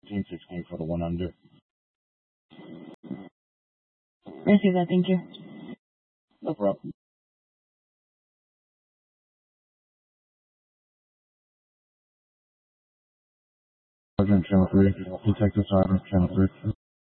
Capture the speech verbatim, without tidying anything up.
fifteen sixteen for the one under. Receive that, thank you. No problem. Sergeant Channel three, Detective Sergeant Channel three.